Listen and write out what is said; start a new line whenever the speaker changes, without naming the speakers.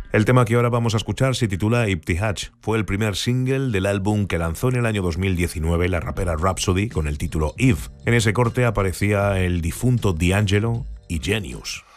El tema que ahora vamos a escuchar se titula Ibtihaj. Fue el primer single del álbum que lanzó en el año 2019 la rapera Rhapsody con el título Eve. En ese corte aparecía el difunto D'Angelo y Genius.